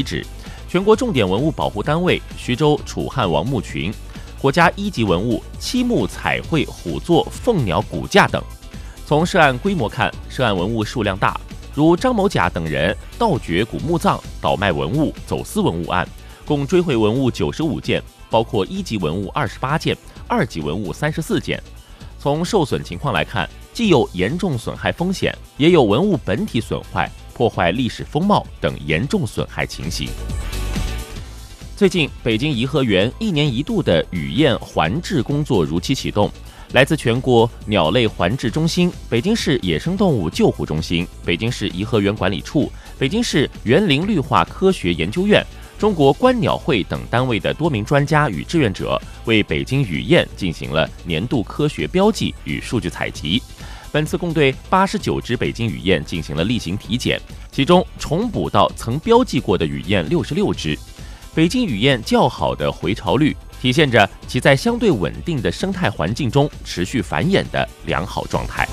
址，全国重点文物保护单位徐州楚汉王墓群，国家1级文物漆木彩绘虎座凤鸟骨架等。从涉案规模看，涉案文物数量大，如张某甲等人盗掘古墓葬、倒卖文物、走私文物案，共追回文物95件，包括1级文物28件，2级文物34件。从受损情况来看，既有严重损害风险，也有文物本体损坏、破坏历史风貌等严重损害情形。最近，北京颐和园1年1度的雨燕环治工作如期启动。来自全国鸟类环治中心、北京市野生动物救护中心、北京市颐和园管理处、北京市园林绿化科学研究院、中国观鸟会等单位的多名专家与志愿者，为北京雨燕进行了年度科学标记与数据采集。本次共对89只北京雨燕进行了例行体检，其中重捕到曾标记过的雨燕66只。北京雨燕较好的回巢率，体现着其在相对稳定的生态环境中持续繁衍的良好状态。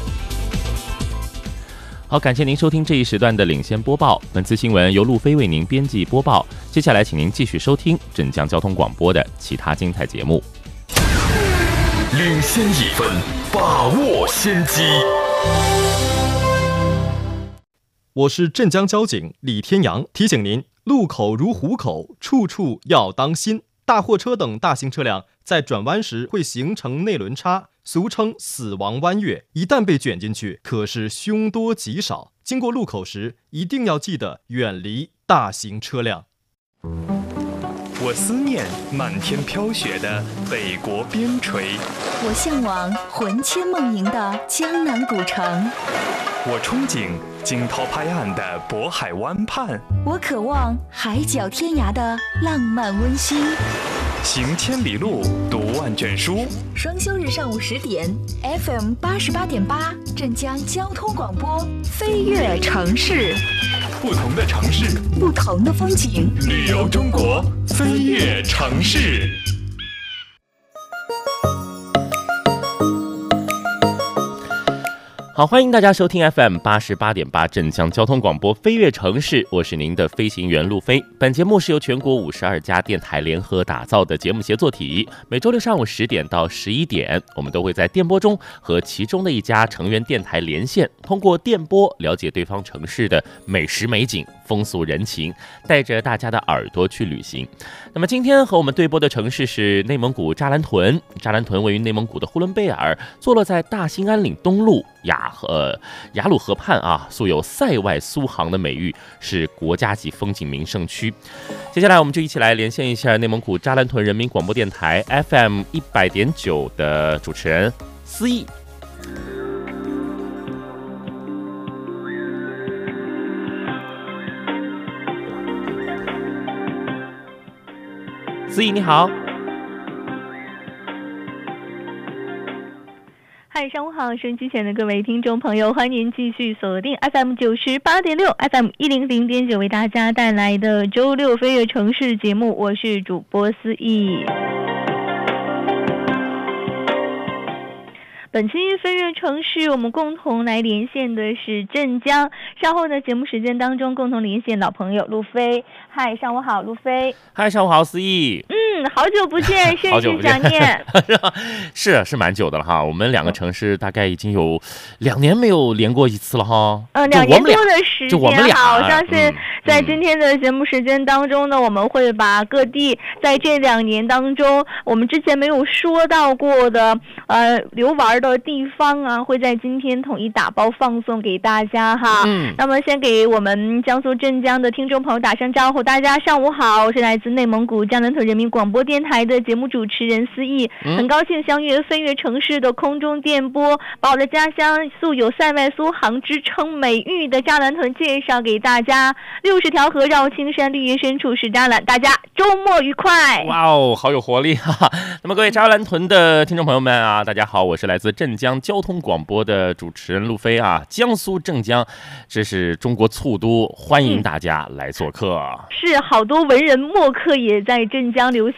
好，感谢您收听这一时段的领先播报。本次新闻由路飞为您编辑播报。接下来，请您继续收听镇江交通广播的其他精彩节目。 领先1分，把握先机。 我是镇江交警李天阳，提醒您：路口如虎口，处处要当心。大货车等大型车辆在转弯时会形成内轮差，俗称死亡弯月，一旦被卷进去，可是凶多吉少。经过路口时，一定要记得远离大型车辆。 我思念漫天飘雪的北国边陲， 我向往魂牵梦萦的江南古城， 我憧憬惊涛拍岸的渤海湾畔， 我渴望海角天涯的浪漫温馨。 行千里路，读万卷书。 双休日上午10点 ，FM 88.8，镇江交通广播，飞跃城市。 不同的城市， 不同的风景， 旅游中国，飞跃城市。 好，欢迎大家收听 FM 88.8镇江交通广播飞跃城市，我是您的飞行员路飞。本节目是由全国52家电台联合打造的节目协作体，每周六上午10点到11点，我们都会在电波中和其中的一家成员电台连线，通过电波了解对方城市的美食美景、风俗人情，带着大家的耳朵去旅行。那么今天和我们对播的城市是内蒙古扎兰屯。扎兰屯位于内蒙古的呼伦贝尔，坐落在大兴安岭东路雅鲁河畔啊，素有塞外苏杭的美誉，是国家级风景名胜区。接下来我们就一起来连线一下内蒙古扎兰屯人民广播电台 FM 100.9的主持人思义。思义你好。 嗨，上午好，收音机前的各位听众朋友，欢迎您继续锁定 FM 98.6 FM 100.9为大家带来的周六飞跃城市节目，我是主播思义。本期飞跃城市，我们共同来连线的是镇江。稍后的节目时间当中，共同连线老朋友路飞。嗨，上午好，路飞。 嗨，上午好，思义。 好久不见，甚是想念。 是蛮久的了哈，我们两个城市大概已经有2年没有连过一次了哈。 2年多的时间，好像是在今天的节目时间当中呢，我们会把各地在这2年当中，我们之前没有说到过的游玩的地方啊，会在今天统一打包放送给大家哈。那么先给我们江苏镇江的听众朋友打声招呼，大家上午好，我是来自内蒙古江南屯人民广播电台的节目主持人思义，很高兴相约飞跃城市的空中电波，把我的家乡素有塞外苏杭之称美誉的扎兰屯介绍给大家。60条河绕青山，绿叶深处是扎兰，大家周末愉快。 哇哦，好有活力哈！那么各位扎兰屯的听众朋友们啊，大家好，我是来自镇江交通广播的主持人路飞啊。江苏镇江，这是中国醋都，欢迎大家来做客。 是好多文人墨客也在镇江留下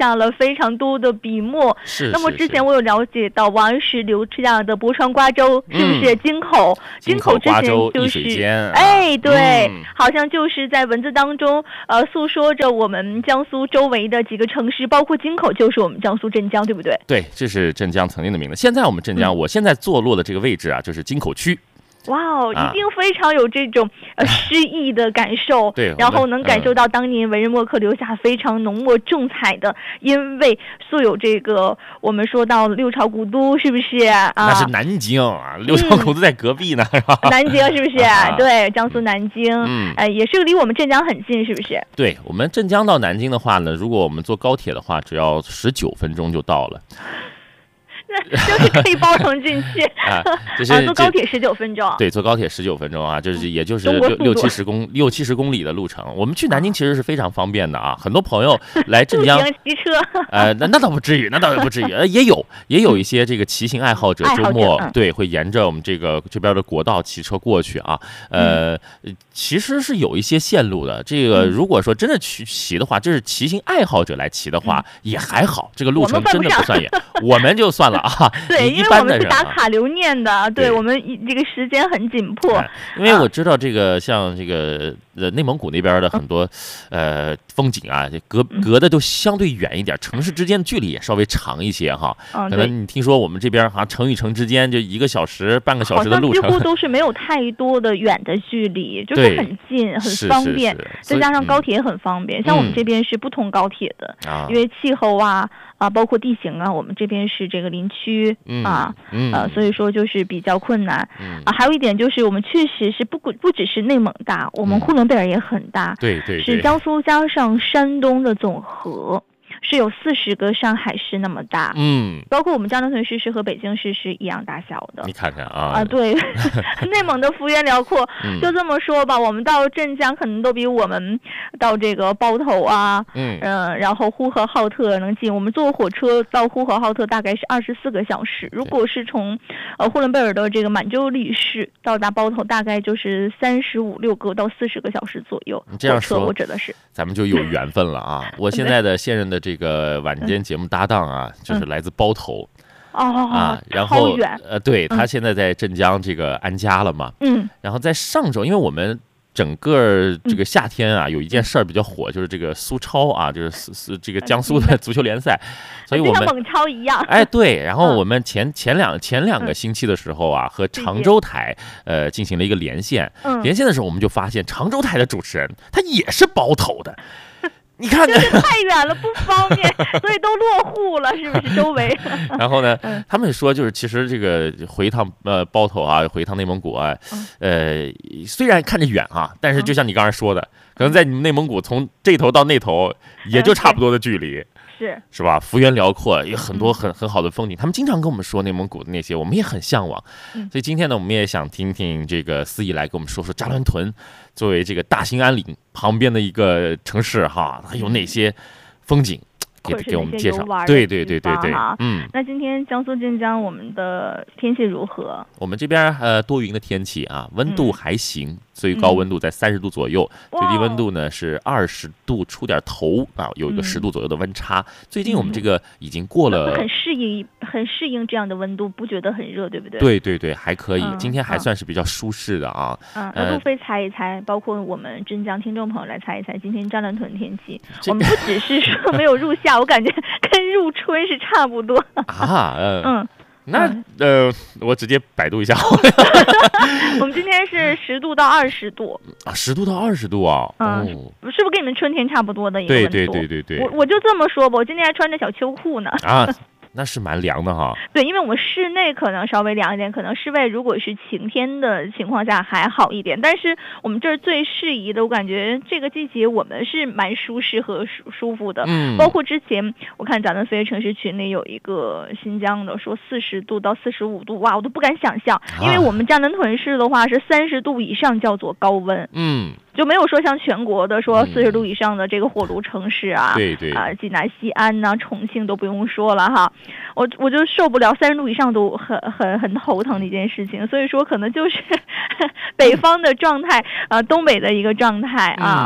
下了非常多的笔墨。那么之前我有了解到王石留下的泊川瓜洲是不是京口？ 京口之前就是对，好像就是在文字当中诉说着我们江苏周围的几个城市，包括京口就是我们江苏镇江，对不对？ 对，这是镇江曾经的名字。现在我们镇江，我现在坐落的这个位置啊，就是京口区。 哇哦，一定非常有这种诗意的感受， 对， 然后能感受到当年文人墨客留下非常浓墨重彩的，因为素有这个我们说到六朝古都，是不是啊？ 那是南京啊，六朝古都在隔壁呢，是吧？ 南京是不是？对，江苏南京，也是离我们镇江很近，是不是？ 对，我们镇江到南京的话呢，如果我们坐高铁的话，只要19分钟就到了。 就是可以包容进去坐高铁19分钟。 对，坐高铁19分钟啊，也就是六七十公里的路程。我们去南京其实是非常方便的啊，很多朋友来镇江骑车， 那倒不至于，也有一些这个骑行爱好者，周末对会沿着我们这边的国道骑车过去啊。其实是有一些线路的。这个如果说真的去骑的话，这是骑行爱好者来骑的话，也还好，这个路程真的不算远，我们就算了啊。 对，因为我们是打卡留念的，对我们这个时间很紧迫。 因为我知道这个像这个内蒙古那边的很多风景啊，隔的都相对远一点，城市之间的距离也稍微长一些哈。可能你听说我们这边城与城之间就1个小时、半个小时的路程， 几乎都是没有太多的远的距离，就是很近、很方便。再加上高铁也很方便，像我们这边是不通高铁的，因为气候包括地形我们这边是这个林区所以说就是比较困难还有一点就是我们确实是不只是内蒙大，我们呼伦贝尔也很大， 对， 是江苏加上山东的总和。是有40个上海市那么大，包括我们江南屯市是和北京市是一样大小的。 你看看啊， 对，内蒙的幅员辽阔，就这么说吧，我们到镇江可能都比我们到这个包头然后呼和浩特能近。我们坐火车到呼和浩特大概是24个小时，如果是从呼伦贝尔的这个满洲里市到达包头，大概就是35、6个到40个小时左右。 这样说， 我指的是咱们就有缘分了啊！我现在的现任的这个晚间节目搭档啊，就是来自包头。然后对，他现在在镇江这个安家了嘛。然后在上周，因为我们整个这个夏天有一件事儿比较火，就是这个苏超就是这个江苏的足球联赛，所以我们像猛超一样。 对，然后我们前两个星期的时候和常州台进行了一个连线，连线的时候我们就发现常州台的主持人他也是包头的。你看， 就是太远了，不方便，所以都落户了，是不是？周围。 然后呢，他们说就是其实这个回一趟包头回一趟内蒙古虽然看着远但是就像你刚才说的，可能在你们内蒙古从这头到那头也就差不多的距离。是吧？幅员辽阔，有很多很好的风景。他们经常跟我们说内蒙古的那些，我们也很向往。所以今天呢，我们也想听听这个司仪来跟我们说说扎兰屯作为这个大兴安岭旁边的一个城市它有哪些风景。给我们介绍，对， 那今天江苏镇江我们的天气如何？ 我们这边多云的天气温度还行，最高温度在30度左右，最低温度呢是20度出点头有一个10度左右的温差。最近我们这个已经过了， 很适应这样的温度，不觉得很热，对不对？ 对，还可以，今天还算是比较舒适的那杜飞猜一猜，包括我们镇江听众朋友来猜一猜今天扎兰屯天气。我们不只是说没有入夏。我感觉跟入春是差不多那我直接百度一下。 我们今天是10度到20度 10度到20度是不是跟你们春天差不多的一个温度？ 对， 我就这么说吧，我今天还穿着小秋裤呢。 那是蛮凉的对，因为我们室内可能稍微凉一点，可能室外如果是晴天的情况下还好一点，但是我们这儿最适宜的，我感觉这个季节我们是蛮舒适和舒服的。包括之前我看咱们飞跃城市群里有一个新疆的说40度到45度，哇，我都不敢想象，因为我们江南屯市的话是30度以上叫做高温。就没有说像全国的说40度以上的这个火炉城市对济南、西安重庆都不用说了我就受不了30度以上都很头疼的一件事情，所以说可能就是北方的状态东北的一个状态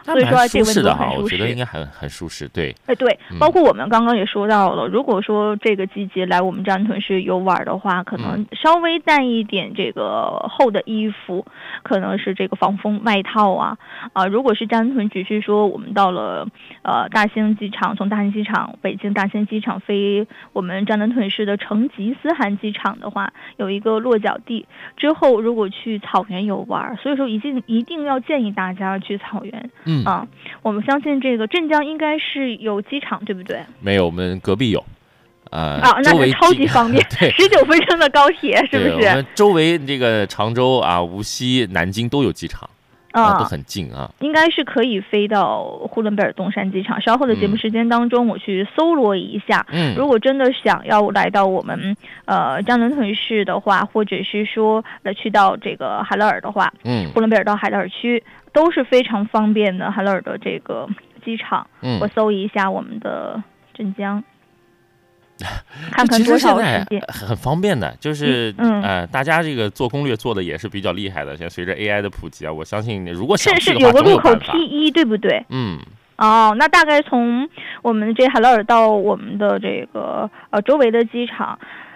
所以说这个温度很舒适。 我觉得应该很舒适，对。 对，包括我们刚刚也说到了，如果说这个季节来我们扎屯市游玩的话，可能稍微带一点这个厚的衣服，可能是这个防风外套啊。如果是扎屯只是说我们到了大兴机场，从大兴机场北京大兴机场飞我们扎屯市的成吉思汗机场的话，有一个落脚地之后，如果去草原游玩，所以说一定要建议大家去草原。我们相信这个镇江应该是有机场，对不对？ 没有，我们隔壁有。 那是超级方便，19分钟的高铁，是不是？ 我们周围这个常州啊、无锡、南京都有机场。都很近啊， 应该是可以飞到呼伦贝尔东山机场。稍后的节目时间当中，我去搜罗一下。如果真的想要来到我们扎屯市的话，或者是说去到这个海勒尔的话，呼伦贝尔到海勒尔区都是非常方便的。海勒尔的这个机场，我搜一下我们的镇江。看看多少时间， 很方便的，就是大家这个做攻略做的也是比较厉害的。现在随着 AI 的普及啊，我相信如果想去的话， 有个路口 T1，对不对？那大概从我们这海勒尔到我们的这个周围的机场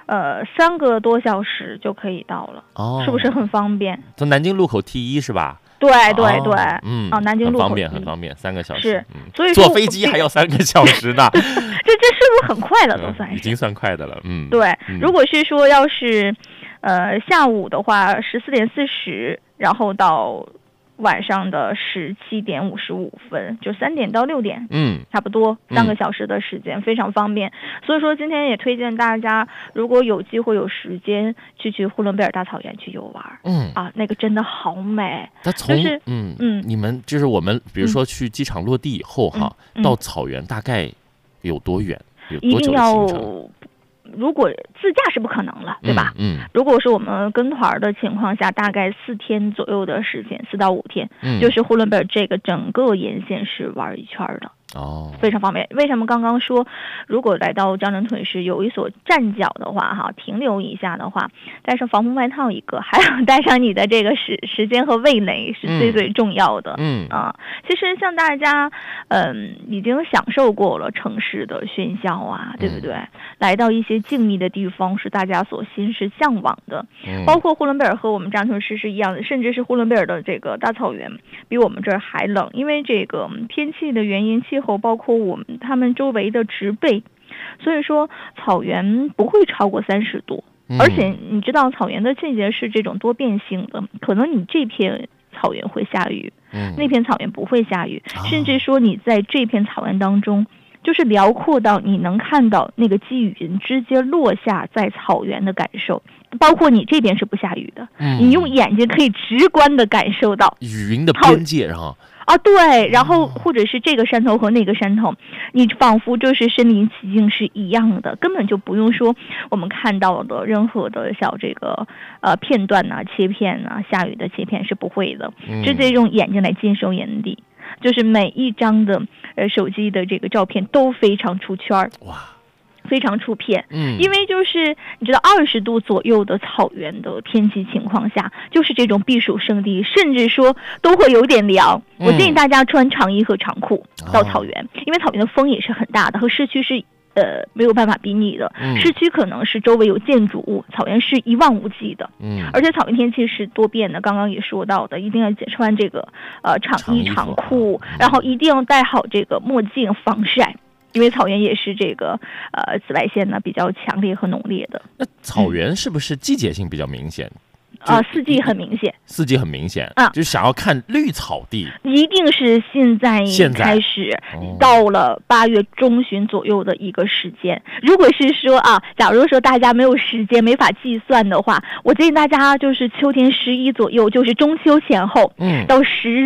，3个多小时就可以到了，是不是很方便？ 从南京路口 T1是吧？ 对，南京路口很方便，3个小时。 是，所以坐飞机还要3个小时呢。 这是不是很快了？都算是已经算快的了。 对，如果是说要是下午的话14点40，然后到晚上的17点55分，就3点到6点，差不多3个小时的时间，非常方便。所以说今天也推荐大家，如果有机会有时间去呼伦贝尔大草原去游玩，那个真的好美。 就是你们就是我们，比如说去机场落地以后到草原大概有多远？有多久的行程？ 如果自驾是不可能了，对吧？如果是我们跟团的情况下，大概4天左右的时间，4到5天，就是呼伦贝尔这个整个沿线是玩一圈的。非常方便。为什么刚刚说，如果来到扎屯市有一所站脚的话，停留一下的话，带上防风外套一个，还要带上你的这个时间和味蕾是最重要的。其实像大家已经享受过了城市的喧嚣啊，对不对？来到一些静谧的地方是大家所心是向往的。包括呼伦贝尔和我们扎屯市是一样的，甚至是呼伦贝尔的这个大草原比我们这儿还冷，因为这个天气的原因，气候包括他们周围的植被，所以说草原不会超过30度。而且你知道草原的季节是这种多变性的，可能你这片草原会下雨，那片草原不会下雨，甚至说你在这片草原当中就是辽阔到你能看到那个积雨云直接落下在草原的感受，包括你这边是不下雨的，你用眼睛可以直观的感受到雨云的边界上对，然后或者是这个山头和那个山头，你仿佛就是身临其境是一样的，根本就不用说我们看到的任何的小这个片段切片下雨的切片是不会的，直接用眼睛来尽收眼底，就是每一张的手机的这个照片都非常出圈，非常出片。因为就是你知道20度左右的草原的天气情况下，就是这种避暑胜地，甚至说都会有点凉。我建议大家穿长衣和长裤到草原，因为草原的风也是很大的，和市区是没有办法比拟的。市区可能是周围有建筑物，草原是一望无际的。而且草原天气是多变的，刚刚也说到的，一定要穿这个长衣长裤，然后一定要戴好这个墨镜防晒。因为草原也是这个紫外线比较强烈和浓烈的。 那草原是不是季节性比较明显？ 四季很明显， 就是想要看绿草地， 一定是现在开始到了8月中旬左右的一个时间。如果是说假如说大家没有时间没法计算的话，我建议大家就是秋天11左右，就是中秋前后，到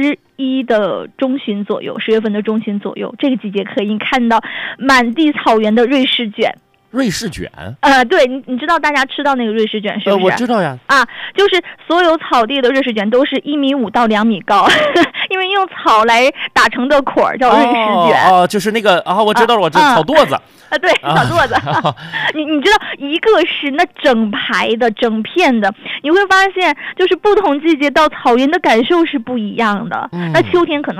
11的中旬左右，10月份的中旬左右，这个季节可以看到满地草原的瑞士卷。 瑞士卷？ 对，你知道大家吃到那个瑞士卷是不是？ 我知道呀。 就是所有草地的瑞士卷都是1.5米到2米高，因为用草来打成的捆儿叫瑞士卷。 就是那个我知道了，我知道草垛子。 对，草垛子。你知道，一个是那整排的、整片的，你会发现，就是不同季节到草原的感受是不一样的。那秋天可能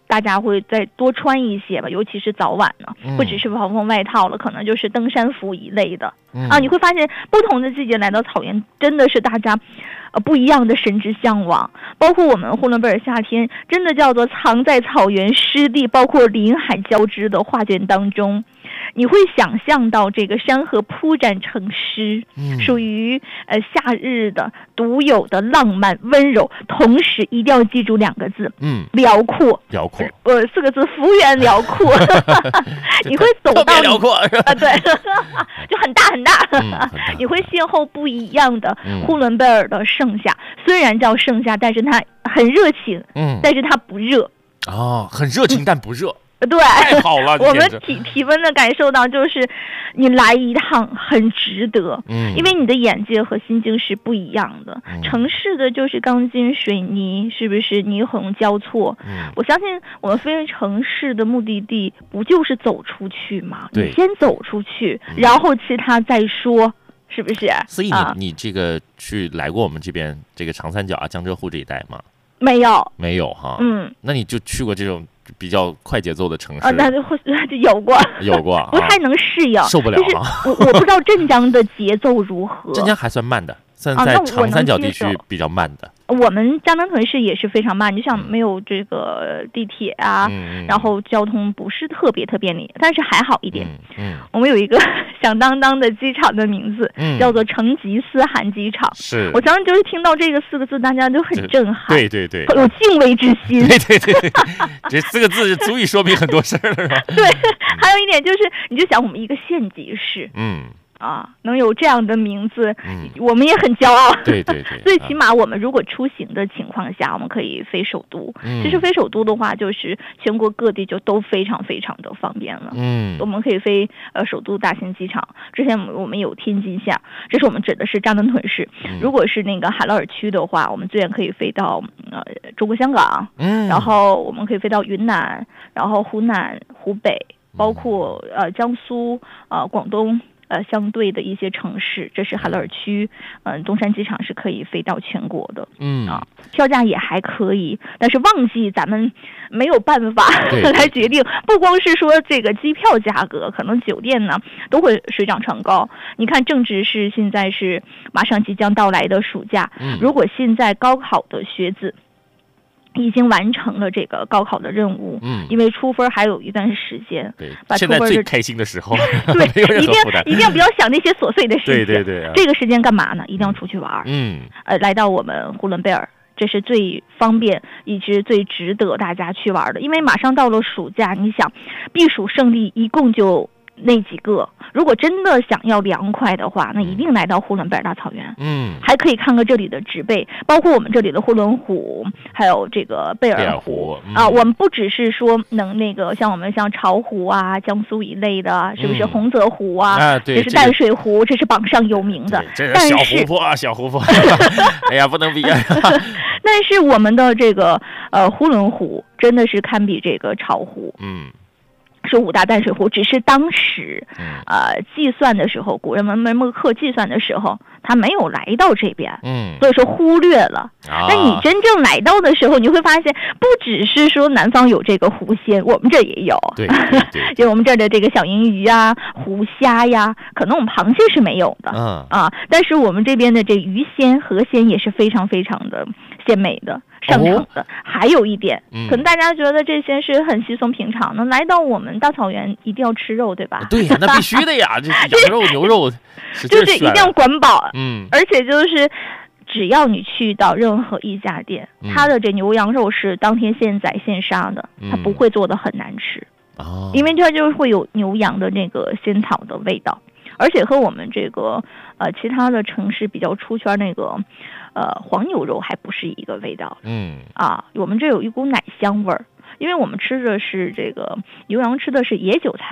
大家会再多穿一些吧，尤其是早晚呢，不只是防风外套了，可能就是登山服一类的你会发现不同的季节来到草原，真的是大家不一样的神之向往。包括我们呼伦贝尔夏天，真的叫做藏在草原湿地，包括林海交织的画卷当中。你会想象到这个山河铺展成诗，属于夏日的独有的浪漫温柔，同时一定要记住2个字，辽阔。 辽阔 ，4个字，幅员辽阔。你会走到辽阔对，就很大很大。你会邂逅不一样的呼伦贝尔的盛夏，虽然叫盛夏，但是它很热情，但是它不热。 很热情但不热。 对， 太好了！ 我们体温的感受到就是你来一趟很值得，因为你的眼界和心境是不一样的。城市的就是钢筋水泥，是不是霓虹交错？我相信我们飞城市的目的地不就是走出去吗？你先走出去，然后其他再说，是不是？ 所以你这个来过我们这边这个长三角江浙沪这一带吗？ 没有， 没有哈。那你就去过这种比较快节奏的城市那就有过，不太能适应， 受不了了。 我不知道镇江的节奏如何。 镇江还算慢的，算在长三角地区比较慢的。 我们江南屯市也是非常慢，就像没有这个地铁啊，然后交通不是特别便利，但是还好一点。我们有一个响当当的机场的名字，叫做成吉思汗机场。 是， 我当时就是听到这个4个字，大家就很震撼。 对， 有敬畏之心。 对，这4个字足以说明很多事儿了，是吧？ 对，还有一点就是，你就想我们一个县级市，能有这样的名字，我们也很骄傲。 对， 最起码我们如果出行的情况下，我们可以飞首都。其实飞首都的话，就是全国各地就都非常非常的方便了。我们可以飞首都大兴机场。之前我们有天津线，这是我们指的是张南屯市。如果是那个海拉尔区的话，我们资源可以飞到中国香港，然后我们可以飞到云南，然后湖南、湖北，包括江苏、广东。相对的一些城市，这是海拉尔区，东山机场是可以飞到全国的，票价也还可以，但是旺季咱们没有办法来决定，不光是说这个机票价格，可能酒店呢都会水涨船高。你看，正值是现在是马上即将到来的暑假，如果现在高考的学子已经完成了这个高考的任务，因为出分还有一段时间， 对，现在最开心的时候， 对，一定不要想那些琐碎的事情， 对， 这个时间干嘛呢？一定要出去玩，来到我们呼伦贝尔，这是最方便以及最值得大家去玩的，因为马上到了暑假，你想避暑胜地一共就那几个，如果真的想要凉快的话，那一定来到呼伦贝尔大草原。还可以看看这里的植被，包括我们这里的呼伦湖，还有这个贝尔湖我们不只是说能那个像我们像巢湖啊、江苏一类的，是不是洪泽湖对， 这是淡水湖，这是榜上有名的。 这是小湖泊，哎呀，不能比。 但是我们的这个呼伦湖真的是堪比这个巢湖。是5大淡水湖，只是当时计算的时候，古人们墨客计算的时候，他没有来到这边，所以说忽略了。那你真正来到的时候，你会发现，不只是说南方有这个湖鲜，我们这也有。 对， 就我们这儿的这个小银鱼啊、湖虾呀，可能我们螃蟹是没有的，但是我们这边的这鱼鲜、河鲜也是非常非常的鲜美的。上场的还有一点，可能大家觉得这些是很稀松平常的，来到我们大草原一定要吃肉，对吧？ 对呀，那必须的呀，这羊肉、牛肉， 就是一定要管饱。而且就是只要你去到任何一家店，它的这牛羊肉是当天现宰现杀的，它不会做的很难吃，因为它就会有牛羊的那个鲜草的味道。而且和我们这个其他的城市比较出圈那个黄牛肉还不是一个味道。我们这有一股奶香味儿，因为我们吃的是这个牛羊吃的是野韭菜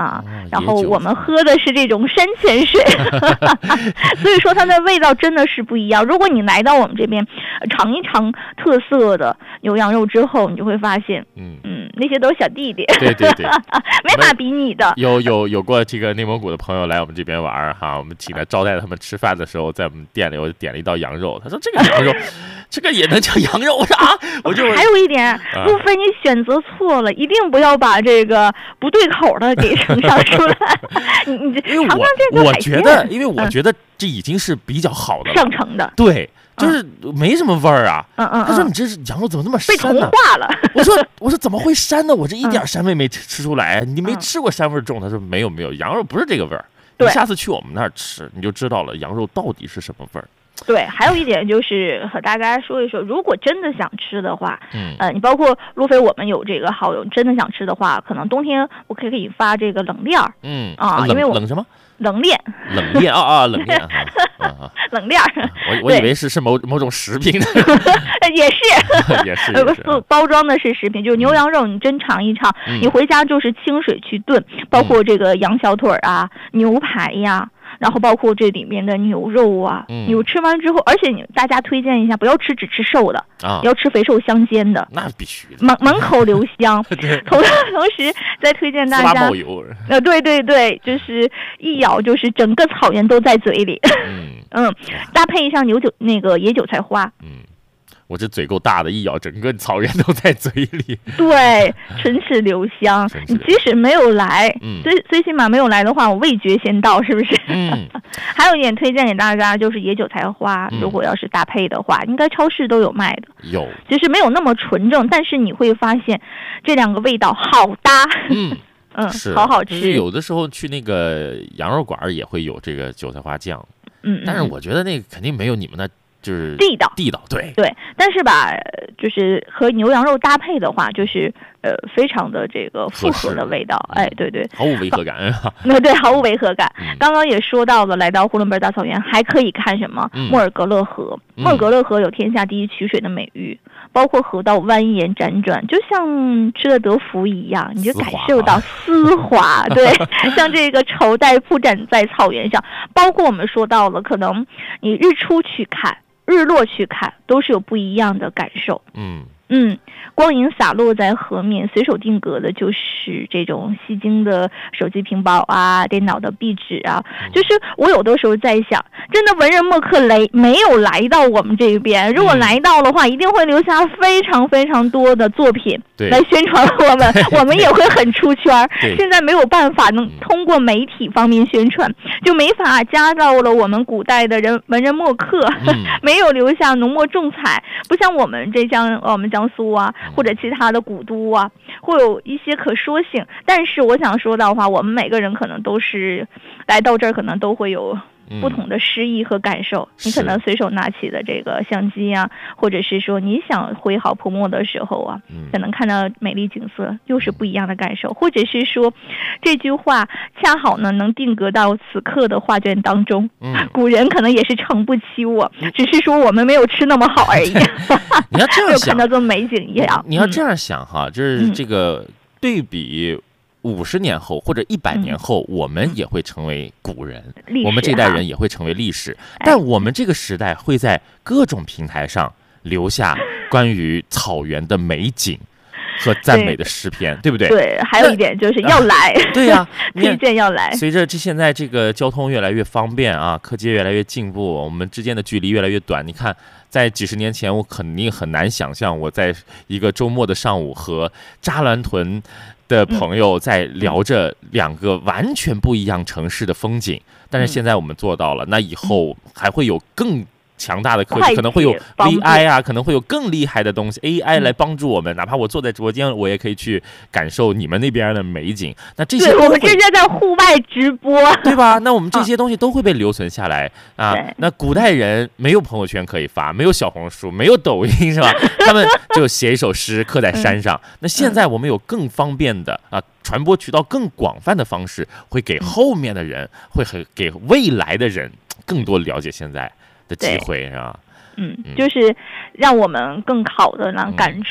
啊，然后我们喝的是这种山泉水，所以说它的味道真的是不一样。如果你来到我们这边尝一尝特色的牛羊肉之后，你就会发现，那些都是小弟弟， 对对对， 没法比拟的。 有过这个内蒙古的朋友来我们这边玩哈，我们请来招待他们吃饭的时候，在我们店里我就点了一道羊肉，他说这个羊肉，这个也能叫羊肉？我说啊，我就还有一点，路飞你选择错了，一定不要把这个不对口的给呈上出来。你尝尝这个海鲜， 因为我觉得这已经是比较好的了， 上乘的， 对。就是没什么味儿啊，他说你这羊肉怎么那么膻呢？ 被同化了。 我说怎么会膻呢？我这一点膻味没吃出来，你没吃过膻味重？他说没有，羊肉不是这个味儿。你下次去我们那儿吃，你就知道了羊肉到底是什么味儿。 对，还有一点就是和大家说一说，如果真的想吃的话，你包括路飞，我们有这个好友，真的想吃的话，可能冬天我可以给你发这个冷链儿，因为我冷什么？ 冷链冷链冷链冷链我以为是某种食品呢，也是包装的是食品，就是牛羊肉，你真尝一尝，你回家就是清水去炖，包括这个羊小腿啊、牛排呀。然后包括这里面的牛肉啊，你吃完之后，而且大家推荐一下，不要只吃瘦的，要吃肥瘦相间的， 那必须的，满口留香。同时再推荐大家，对，就是一咬就是整个草原都在嘴里，搭配一下野韭菜花， 我这嘴够大的，一咬整个草原都在嘴里。 对，唇齿留香。你即使没有来，最起码没有来的话，我味觉先到，是不是？还有一点推荐给大家，就是野韭菜花，如果要是搭配的话，应该超市都有卖的。 有， 其实没有那么纯正，但是你会发现这两个味道好搭。 是好好吃。 有的时候去那个羊肉馆也会有这个韭菜花酱，但是我觉得那个肯定没有你们那。就是地道，对， 但是吧，就是和牛羊肉搭配的话，就是非常的这个复合的味道，对， 毫无违和感对，毫无违和感。刚刚也说到了，来到呼伦贝尔大草原还可以看什么？莫尔格勒河，莫尔格勒河有天下第一取水的美誉，包括河道蜿蜒辗转，就像吃了德芙一样，你就感受到丝滑，对，像这个绸带铺展在草原上。包括我们说到了，可能你日出去看。日落去看都是有不一样的感受，光影洒落在河面，随手定格的就是这种吸睛的手机屏保啊、电脑的壁纸啊。就是我有的时候在想，真的文人墨客没有来到我们这边，如果来到的话，一定会留下非常非常多的作品来宣传我们，我们也会很出圈。现在没有办法能通过媒体方面宣传，就没法加到了我们古代的文人墨客，没有留下浓墨重彩，不像我们江苏啊。或者其他的古都啊，会有一些可说性。但是我想说的话，我们每个人可能都是来到这儿，可能都会有不同的诗意和感受。你可能随手拿起的这个相机啊，或者是说你想挥毫泼墨的时候啊，可能看到美丽景色又是不一样的感受。或者是说这句话恰好呢能定格到此刻的画卷当中，古人可能也是诚不起我，只是说我们没有吃那么好而已。 你要这样想， 看到这美景一样。 你要这样想哈，就是这个对比50年后或者100年后，我们也会成为古人，我们这代人也会成为历史。但我们这个时代会在各种平台上留下关于草原的美景和赞美的诗篇，对不对？ 对，还有一点就是要来， 对呀， 推荐要来。 随着现在这个交通越来越方便啊，科技越来越进步，我们之间的距离越来越短。你看，在几十年前，我肯定很难想象我在一个周末的上午和扎兰屯的朋友在聊着两个完全不一样城市的风景，但是现在我们做到了。那以后还会有更强大的科技，可能会有 VI 啊，可能会有更厉害的东西 AI 来帮助我们。哪怕我坐在直播间，我也可以去感受你们那边的美景。那这些我们这是在户外直播， 对吧？那我们这些东西都会被留存下来啊。那古代人没有朋友圈可以发，没有小红书，没有抖音，是吧？他们就写一首诗刻在山上。那现在我们有更方便的啊，传播渠道更广泛的方式，会给后面的人，会给未来的人更多了解现在的机会，是吧？ 就是让我们更好的感知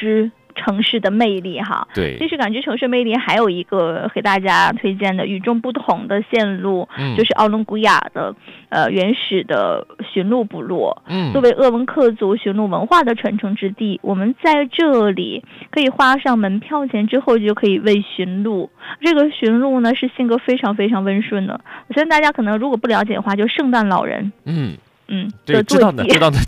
城市的魅力哈。 对， 其实感知城市魅力还有一个给大家推荐的与众不同的线路，就是奥伦古雅的原始的驯鹿部落。作为鄂温克族驯鹿文化的传承之地，我们在这里可以花上门票钱之后就可以喂驯鹿。这个驯鹿呢是性格非常非常温顺的，我相信大家可能如果不了解的话，就圣诞老人。 对，知道的。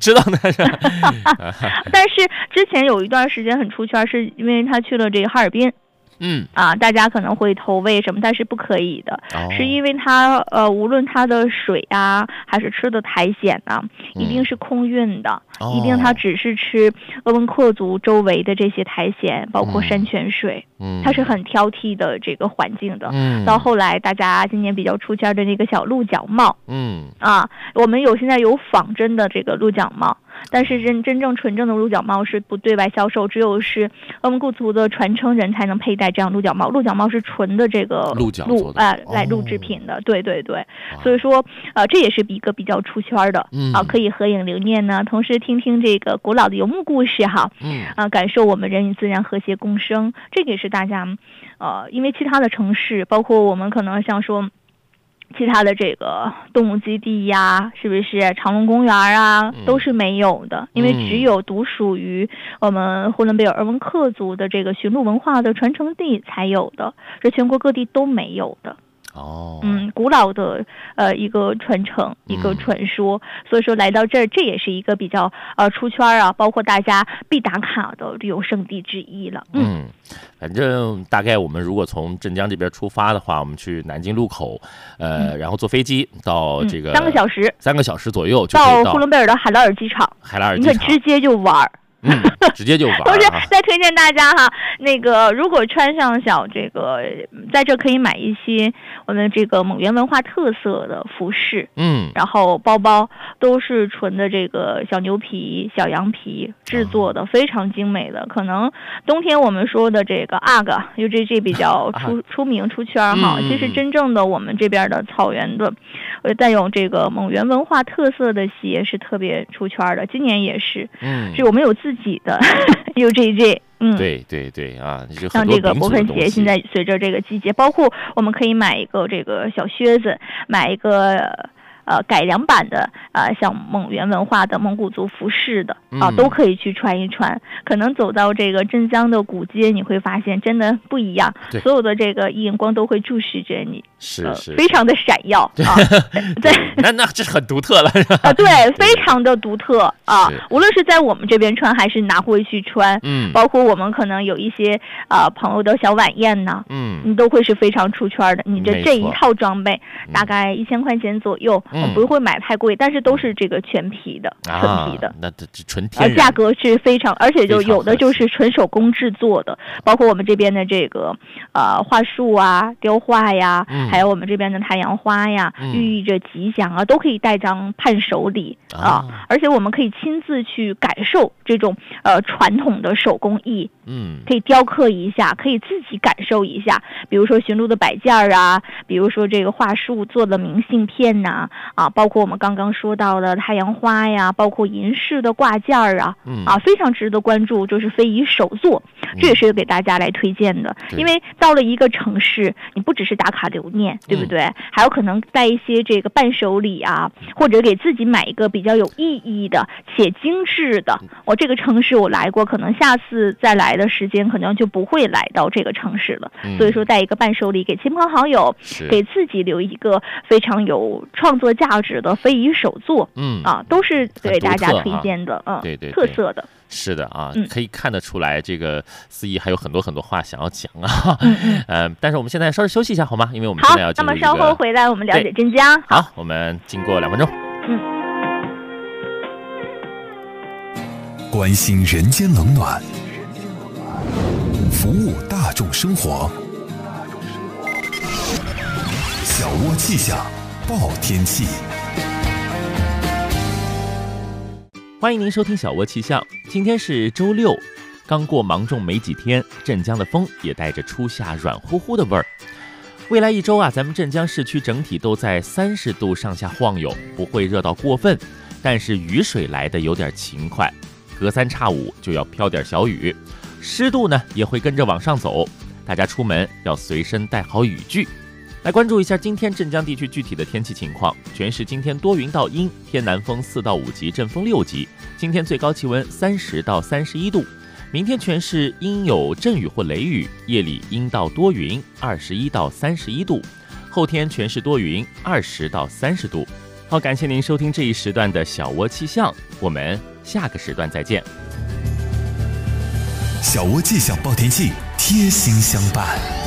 但是之前有一段时间很出圈，是因为他去了这个哈尔滨。大家可能会投喂什么，但是不可以的，是因为它无论它的水啊，还是吃的苔藓啊，一定是空运的，一定它只是吃鄂温克族周围的这些苔藓，包括山泉水，它是很挑剔的这个环境的。到后来大家今年比较出圈的那个小鹿角帽，我们现在有仿真的这个鹿角帽。但是真正纯正的鹿角帽是不对外销售，只有是鄂温克族的传承人才能佩戴这样鹿角帽。鹿角帽是纯的这个鹿角来录制品的，对。所以说这也是一个比较出圈的可以合影留念呢，同时听听这个古老的游牧故事哈，感受我们人与自然和谐共生。这个也是大家因为其他的城市，包括我们可能像说其他的这个动物基地呀，是不是长隆公园啊，都是没有的，因为只有独属于我们呼伦贝尔鄂温克族的这个驯鹿文化的传承地才有的，这全国各地都没有的。古老的一个传承，一个传说，所以说来到这儿，这也是一个比较出圈啊，包括大家必打卡的旅游胜地之一了。 反正大概我们如果从镇江这边出发的话，我们去南京路口，然后坐飞机到这个3个小时左右就可以到呼伦贝尔的海拉尔机场，你可直接就玩。 直接就玩。 同时再推荐大家哈，那个如果穿上这个，在这可以买一些我们这个蒙元文化特色的服饰，然后包包都是纯的这个小牛皮、小羊皮制作的，非常精美的。可能冬天我们说的这个阿嘎 UGG 比较出名出圈哈，其实真正的我们这边的草原的带有这个蒙元文化特色的鞋是特别出圈的，今年也是，是我们有自己的UGG。 对啊， 像这个波盆鞋，现在随着这个季节，包括我们可以买一个这个小靴子，买一个改良版的像蒙元文化的蒙古族服饰的都可以去穿一穿。可能走到这个镇江的古街，你会发现真的不一样，所有的这个眼光都会注视着你， 是非常的闪耀对，那这很独特了对，非常的独特无论是在我们这边穿，还是拿回去穿，包括我们可能有一些朋友的小晚宴呢，你都会是非常出圈的。你这一套装备大概1000块钱左右。不会买太贵，但是都是这个全皮的，纯皮的， 那这纯天然， 价格是非常，而且就有的就是纯手工制作的，包括我们这边的这个桦树啊、雕画呀，还有我们这边的太阳花呀，寓意着吉祥啊，都可以带当伴手礼而且我们可以亲自去感受这种传统的手工艺，可以雕刻一下，可以自己感受一下，比如说驯鹿的摆件啊，比如说这个桦树做的明信片呐。包括我们刚刚说到的太阳花呀，包括银饰的挂件非常值得关注，就是非遗手作，这也是给大家来推荐的。因为到了一个城市，你不只是打卡留念，对不对？还有可能带一些这个伴手礼或者给自己买一个比较有意义的且精致的。我这个城市我来过，可能下次再来的时间可能就不会来到这个城市了。所以说带一个伴手礼给亲朋好友，给自己留一个非常有创作价值的非遗手作，都是给大家推荐的， 对， 特色的。 是的可以看得出来，这个司仪还有很多很多话想要讲但是我们现在稍事休息一下好吗？因为我们现在要进入那么稍后回来我们了解镇江。 好，我们经过2分钟。 关心人间冷暖，服务大众生活。小窝气象报天气， 欢迎您收听小窝气象。今天是周六，刚过芒种没几天，镇江的风也带着初夏软乎乎的味儿。未来1周咱们镇江市区整体都在30度上下晃悠，不会热到过分，但是雨水来的有点勤快，隔3差5就要飘点小雨。 湿度呢也会跟着往上走，大家出门要随身带好雨具。来关注一下今天镇江地区具体的天气情况。全市今天多云到阴，偏南风4到5级，阵风6级。今天最高气温30到31度。明天全市阴有阵雨或雷雨，夜里阴到多云，21到31度。后天全市多云，20到30度。好，感谢您收听这一时段的小窝气象，我们下个时段再见。 小窝气象报天气，贴心相伴。